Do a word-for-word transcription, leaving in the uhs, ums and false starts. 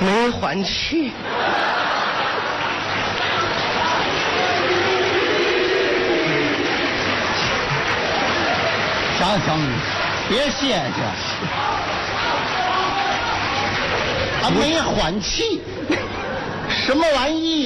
没还气。 行行，别谢谢。 啊，没还气，什么玩意？